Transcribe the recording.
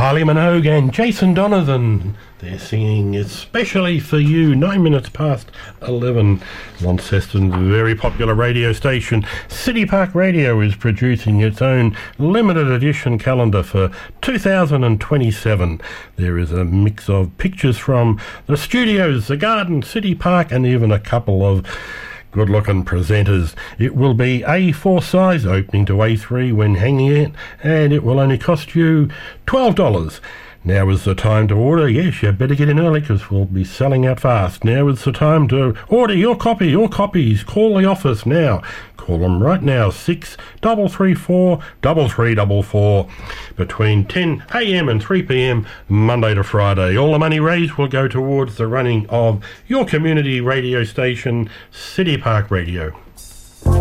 Kylie Minogue and Jason Donovan. They're singing Especially For You, 9 minutes past 11. Launceston's very popular radio station, City Park Radio, is producing its own limited edition calendar for 2027. There is a mix of pictures from the studios, the garden, City Park, and even a couple of good-looking presenters. It will be A4 size, opening to A3 when hanging it, and it will only cost you $12. Now is the time to order. Yes, you better get in early because we'll be selling out fast. Now is the time to order your copy, your copies. Call the office now. Call them right now, 6334 3344, between 10 a.m. and 3 p.m. Monday to Friday. All the money raised will go towards the running of your community radio station, City Park Radio.